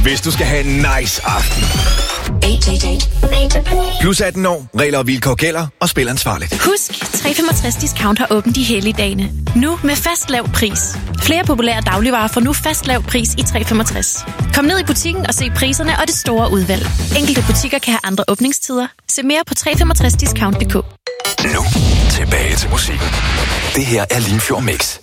hvis du skal have en nice aften. Plus 18 år, regler og vilkår gælder, og spil ansvarligt. Husk, 365 Discount har åbent de hellige dage. Nu med fast lav pris. Flere populære dagligvarer får nu fast lav pris i 365. Kom ned i butikken og se priserne og det store udvalg. Enkelte butikker kan have andre åbningstider. Se mere på 365discount.dk. Nu tilbage til musikken. Det her er Limfjord Mix.